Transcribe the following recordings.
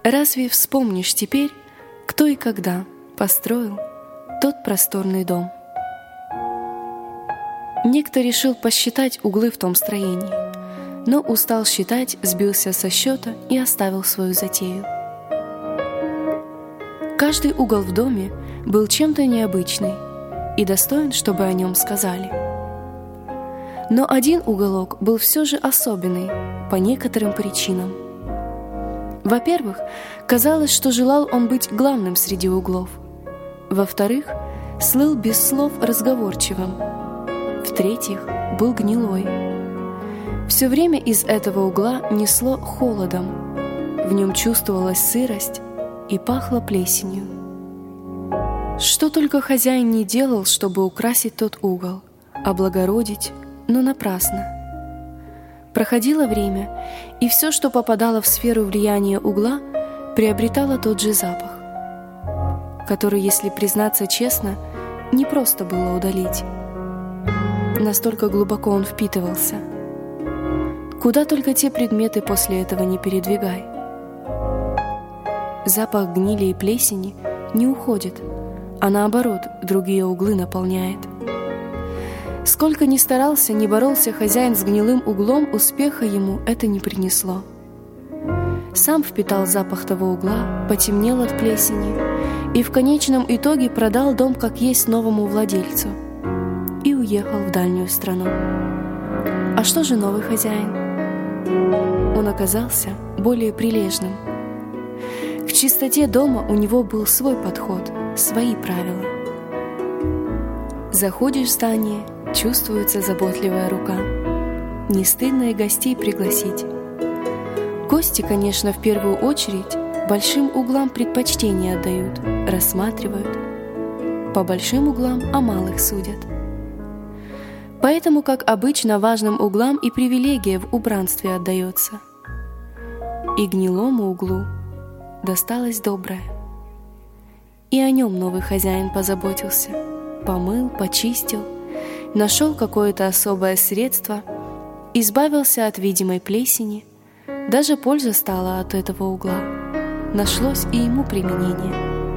Разве вспомнишь теперь, кто и когда построил тот просторный дом? Некто решил посчитать углы в том строении, но устал считать, сбился со счета и оставил свою затею. Каждый угол в доме был чем-то необычный и достоин, чтобы о нем сказали. Но один уголок был все же особенный по некоторым причинам. Во-первых, казалось, что желал он быть главным среди углов. Во-вторых, слыл без слов разговорчивым. В-третьих, был гнилой. Все время из этого угла несло холодом. В нем чувствовалась сырость и пахло плесенью. Что только хозяин не делал, чтобы украсить тот угол, облагородить, но напрасно. Проходило время, и все, что попадало в сферу влияния угла, приобретало тот же запах, который, если признаться честно, не просто было удалить. Настолько глубоко он впитывался. Куда только те предметы после этого не передвигай. Запах гнили и плесени не уходит, а наоборот, другие углы наполняет. Сколько ни старался, ни боролся хозяин с гнилым углом, успеха ему это не принесло. Сам впитал запах того угла, потемнел от плесени и в конечном итоге продал дом как есть новому владельцу и уехал в дальнюю страну. А что же новый хозяин? Он оказался более прилежным. К чистоте дома у него был свой подход, свои правила. Заходишь в здание, чувствуется заботливая рука. Не стыдно и гостей пригласить. Гости, конечно, в первую очередь большим углам предпочтение отдают, рассматривают. По большим углам о малых судят. Поэтому, как обычно, важным углам и привилегия в убранстве отдается. И гнилому углу досталось доброе. И о нем новый хозяин позаботился. Помыл, почистил, нашел какое-то особое средство, избавился от видимой плесени, даже польза стала от этого угла, нашлось и ему применение.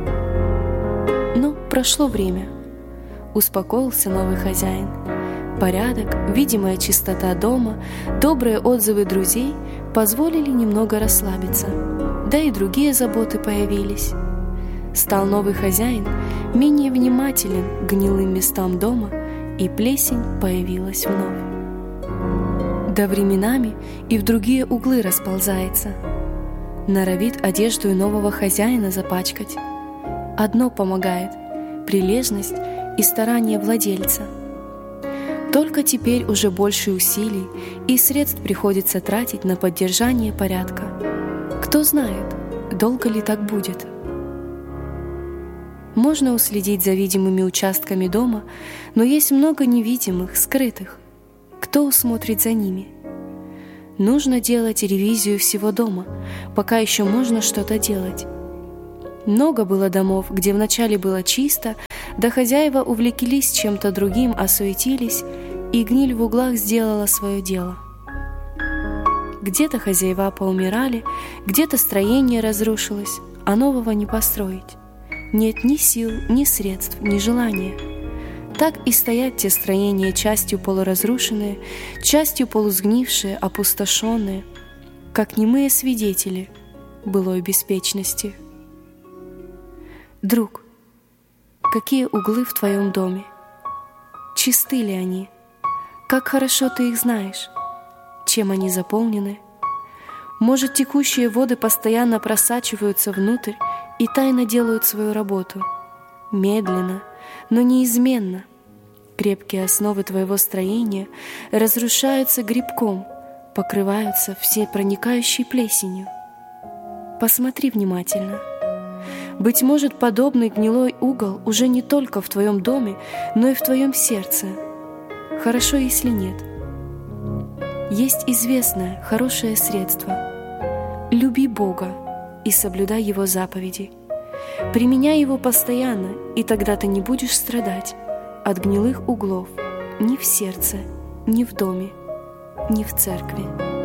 Но прошло время, успокоился новый хозяин. Порядок, видимая чистота дома, добрые отзывы друзей позволили немного расслабиться, да и другие заботы появились. Стал новый хозяин менее внимателен к гнилым местам дома, и плесень появилась вновь. Да временами и в другие углы расползается, норовит одежду и нового хозяина запачкать. Одно помогает — прилежность и старание владельца. Только теперь уже больше усилий и средств приходится тратить на поддержание порядка. Кто знает, долго ли так будет. Можно уследить за видимыми участками дома, но есть много невидимых, скрытых. Кто усмотрит за ними? Нужно делать ревизию всего дома, пока еще можно что-то делать. Много было домов, где вначале было чисто, да хозяева увлеклись чем-то другим, осуетились, и гниль в углах сделала свое дело. Где-то хозяева поумирали, где-то строение разрушилось, а нового не построить. Нет ни сил, ни средств, ни желания. Так и стоят те строения, частью полуразрушенные, частью полусгнившие, опустошенные, как немые свидетели былой беспечности. Друг, какие углы в твоем доме? Чисты ли они? Как хорошо ты их знаешь? Чем они заполнены? Может, текущие воды постоянно просачиваются внутрь и тайно делают свою работу. Медленно, но неизменно. Крепкие основы твоего строения разрушаются грибком, покрываются все проникающей плесенью. Посмотри внимательно. Быть может, подобный гнилой угол уже не только в твоем доме, но и в твоем сердце. Хорошо, если нет. Есть известное, хорошее средство. Люби Бога и соблюдай Его заповеди. Применяй его постоянно, и тогда ты не будешь страдать от гнилых углов ни в сердце, ни в доме, ни в церкви.